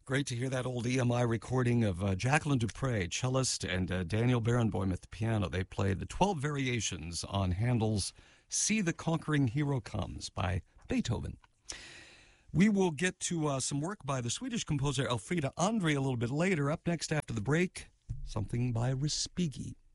Great to hear that old EMI recording of Jacqueline Dupre, cellist, and Daniel Barenboim at the piano. They played the 12 variations on Handel's See the Conquering Hero Comes by Beethoven. We will get to some work by the Swedish composer Elfrida Andre a little bit later. Up next after the break, something by Respighi.